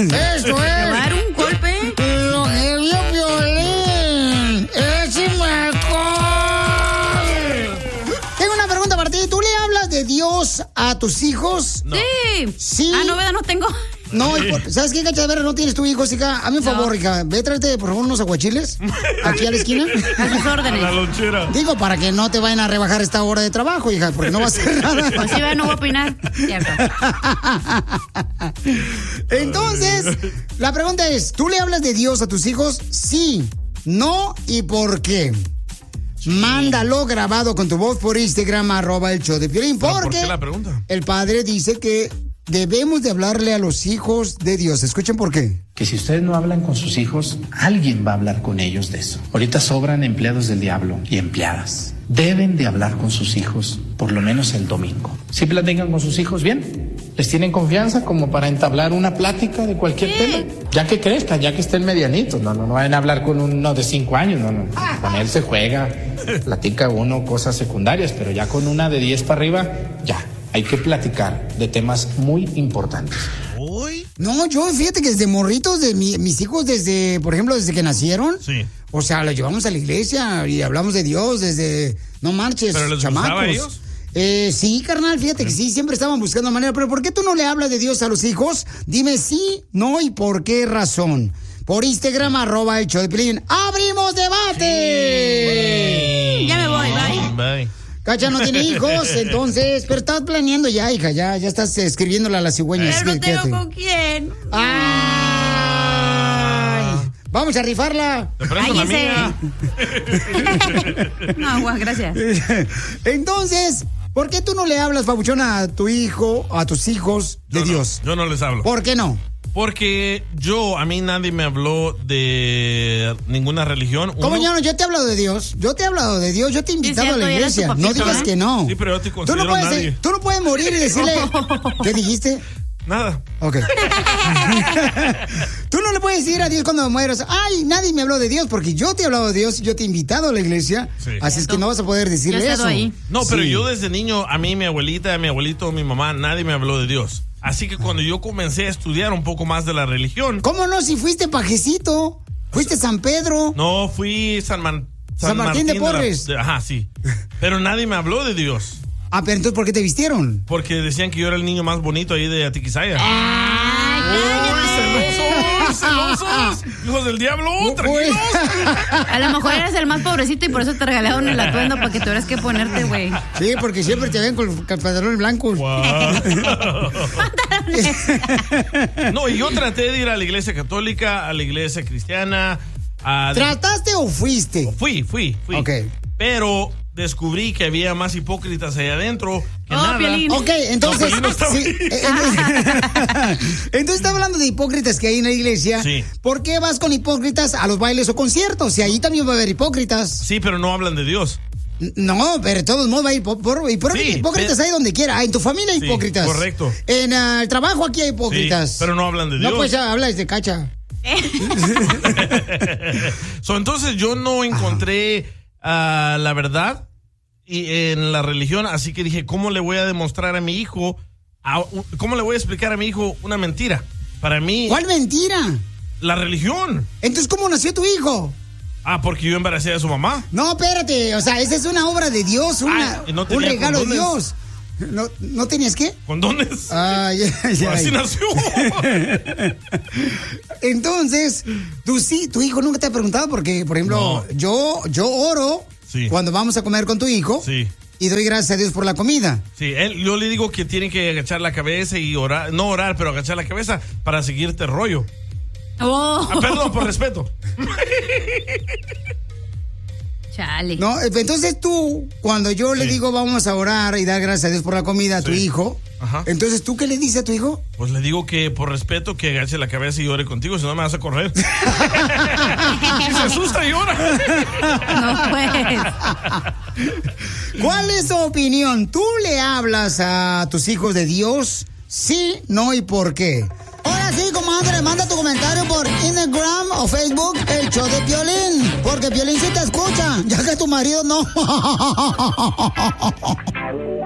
Eso es. ¿Te va a dar un golpe? Lo que vio Piolín. ¡Es mejor! Tengo una pregunta para ti. ¿Tú le hablas de Dios a tus hijos? No. Sí. Sí. Ah, no, ¿verdad? No tengo. No, ¿sabes qué, Cacha? De veras, no tienes tu hijos, hija. Hazme un favor, hija. Ve, tráete, por favor, unos aguachiles. Aquí a la esquina. A sus órdenes. A la lonchera. Digo, para que no te vayan a rebajar esta hora de trabajo, hija, porque no va a hacer nada. Pues sí, no voy a opinar. Cierto. Entonces, la pregunta es, ¿tú le hablas de Dios a tus hijos? Sí, no y por qué. Sí. Mándalo grabado con tu voz por Instagram, @el-show-de-Piolín, porque ¿por qué la pregunta? El padre dice que debemos de hablarle a los hijos de Dios. Escuchen por qué. Que si ustedes no hablan con sus hijos, alguien va a hablar con ellos de eso. Ahorita sobran empleados del diablo y empleadas. Deben de hablar con sus hijos, por lo menos el domingo. ¿Sí platican con sus hijos bien? ¿Les tienen confianza como para entablar una plática de cualquier tema? Ya que crezcan, ya que estén medianitos. No vayan a hablar con uno de 5 años. No. Con él se juega, platica uno cosas secundarias, pero ya con una de 10 para arriba, ya. Hay que platicar de temas muy importantes. ¿Uy? No, yo fíjate que desde morritos, de mis hijos, por ejemplo, desde que nacieron. Sí. O sea, los llevamos a la iglesia y hablamos de Dios desde, no marches, ¿pero les chamacos. gustaba a ellos? Sí, carnal, fíjate que sí, siempre estaban buscando manera. Pero ¿por qué tú no le hablas de Dios a los hijos? Dime sí, no y por qué razón. Por Instagram, @el-show-de-Piolín. ¡Abrimos debate! Sí. Ya me voy, Bye. Cacha no tiene hijos, entonces, pero estás planeando ya, hija, ya estás escribiéndole a las cigüeñas. Pero no tengo con quién. ¡Ay! Vamos a rifarla. Te presto la mía. No, guau, gracias. Entonces, ¿por qué tú no le hablas, papuchón, a tu hijo, a tus hijos de Dios? Yo no les hablo. ¿Por qué no? Porque a mí nadie me habló de ninguna religión. ¿Cómo yo no? Yo te he hablado de Dios. Yo te he hablado de Dios. Yo te he invitado a la iglesia. Papito, no digas que no. Sí, pero yo te considero nadie. Tú no puedes morir y decirle... ¿Qué dijiste? Nada. Ok. Tú no le puedes decir a Dios cuando mueras, ay, nadie me habló de Dios, porque yo te he hablado de Dios, yo te he invitado a la iglesia, sí. Así es que no vas a poder decirle eso. Ahí. No, pero sí. yo desde niño, a mí, mi abuelita, mi abuelito, mi mamá, nadie me habló de Dios. Así que cuando yo comencé a estudiar un poco más de la religión... ¿Cómo no? Si fuiste pajecito, fuiste San Pedro. No, fui San Martín de Porres. Ajá, sí. Pero nadie me habló de Dios. Ah, pero entonces, ¿por qué te vistieron? Porque decían que yo era el niño más bonito ahí de Atiquizaya. ¡Celosos! ¡Hijos del diablo! ¡Tranquilos! A lo mejor eras el más pobrecito y por eso te regalaron el atuendo para que tuvieras que ponerte, güey. Sí, porque siempre te ven con pantalones blancos. Wow. No, y yo traté de ir a la iglesia católica, a la iglesia cristiana. ¿Trataste o fuiste? Fui. Ok. Pero descubrí que había más hipócritas allá adentro que nada. Piolín. Ok, entonces... No, sí, entonces está hablando de hipócritas que hay en la iglesia. Sí. ¿Por qué vas con hipócritas a los bailes o conciertos? Y ahí también va a haber hipócritas. Sí, pero no hablan de Dios. No, pero de todos modos va a ir hipócritas ahí donde quiera. En tu familia hay hipócritas. Correcto. En el trabajo aquí hay hipócritas. Sí, pero no hablan de Dios. No, pues ya hablas de Cacha. Entonces yo no encontré la verdad en la religión, así que dije, ¿cómo le voy a demostrar a mi hijo, cómo le voy a explicar a mi hijo una mentira? Para mí... ¿Cuál mentira? La religión. Entonces, ¿cómo nació tu hijo? Porque yo embaracé a su mamá. No, espérate, o sea, esa es una obra de Dios, no un regalo condones. de Dios. ¿No tenías qué? ¿Condones? Ya. Así nació. Entonces, tu hijo nunca te ha preguntado porque, por ejemplo, yo oro cuando vamos a comer con tu hijo. Sí. Y doy gracias a Dios por la comida. Sí, yo le digo que tiene que agachar la cabeza y orar, no orar, pero agachar la cabeza para seguirte el rollo. Perdón, por respeto. Chale. No, entonces tú, cuando yo le digo vamos a orar y dar gracias a Dios por la comida a tu hijo, entonces ¿tú qué le dices a tu hijo? Pues le digo que por respeto que agache la cabeza y ore contigo, si no me vas a correr. Y se asusta y llora. No puedes. ¿Cuál es tu opinión? ¿Tú le hablas a tus hijos de Dios? Sí, no y por qué. Ahora sí, comadre, manda tu comentario por Instagram o Facebook, el show de Piolín. Porque Piolín sí te escucha, ya que tu marido no.